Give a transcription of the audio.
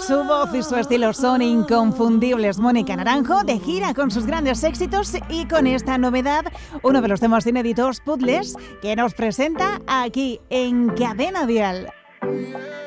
Su voz y su estilo son inconfundibles. Mónica Naranjo, de gira con sus grandes éxitos y con esta novedad, uno de los temas inéditos, Puzzles, que nos presenta aquí en Cadena Dial.